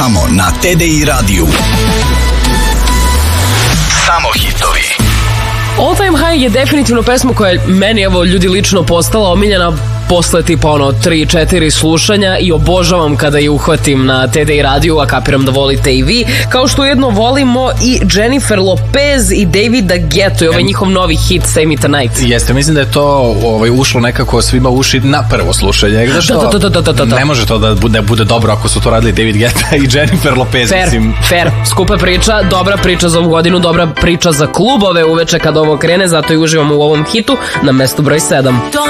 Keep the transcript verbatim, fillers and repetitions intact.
Samo na T D I radiju. Samo hitovi. All Time High je definitivno pesma koja je meni, evo, ljudi lično postala omiljena posle tipa ono tri četiri slušanja i obožavam kada je uhvatim na T D I radiju, a kapiram da volite i vi, kao što ujedno volimo i Jennifer Lopez i Davida Guetta i ovaj njihov novi hit Save Me Tonight. Jeste, mislim da je to ovaj, ušlo nekako svima uši na prvo slušanje. Zašto? Da, da, da, da, da, da. Ne može to da bude, bude dobro ako su to radili David Guetta i Jennifer Lopez. Fair, mislim. fair, skupa priča, dobra priča za ovu godinu, dobra priča za klubove uveče kad ovo krene, zato i uživamo u ovom hitu na mestu broj sedam.